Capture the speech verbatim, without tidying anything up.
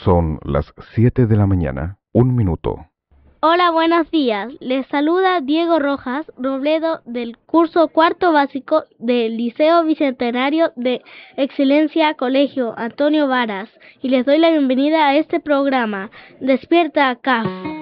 Son las siete de la mañana, un minuto. Hola, buenos días. Les saluda Diego Rojas Robledo del curso cuarto básico del Liceo Bicentenario de Excelencia Colegio Antonio Varas y les doy la bienvenida a este programa, Despierta C A F.